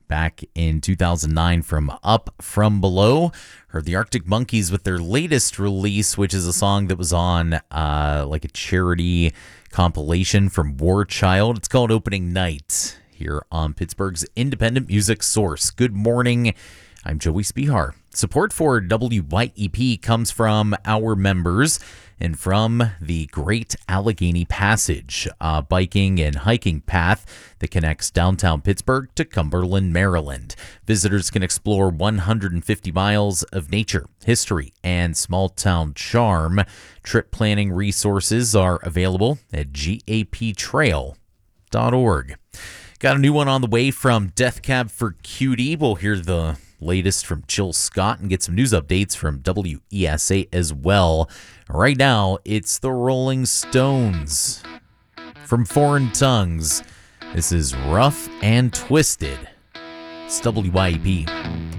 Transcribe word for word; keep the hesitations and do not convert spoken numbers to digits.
back in two thousand nine from Up From Below. Heard the Arctic Monkeys with their latest release, which is a song that was on uh, like a charity compilation from War Child. It's called Opening Night here on Pittsburgh's independent music source. Good morning. I'm Joey Spihar. Support for W Y E P comes from our members and from the Great Allegheny Passage, a biking and hiking path that connects downtown Pittsburgh to Cumberland, Maryland. Visitors can explore one hundred fifty miles of nature, history, and small-town charm. Trip planning resources are available at G A P trail dot org. Got a new one on the way from Death Cab for Cutie. We'll hear the latest from Jill Scott and get some news updates from W E S A as well. Right now, it's the Rolling Stones. From Foreign Tongues, this is Rough and Twisted. It's W Y E P.